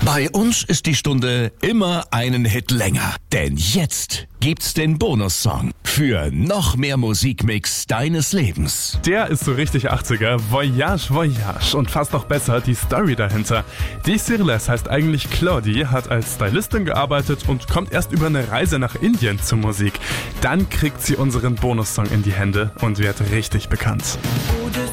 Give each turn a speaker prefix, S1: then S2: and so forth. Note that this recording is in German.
S1: Bei uns ist die Stunde immer einen Hit länger. Denn jetzt gibt's den Bonussong für noch mehr Musikmix deines Lebens.
S2: Der ist so richtig 80er. Voyage, Voyage. Und fast noch besser die Story dahinter. Die Sirles heißt eigentlich Claudie, hat als Stylistin gearbeitet und kommt erst über eine Reise nach Indien zur Musik. Dann kriegt sie unseren Bonussong in die Hände und wird richtig bekannt.
S3: Où je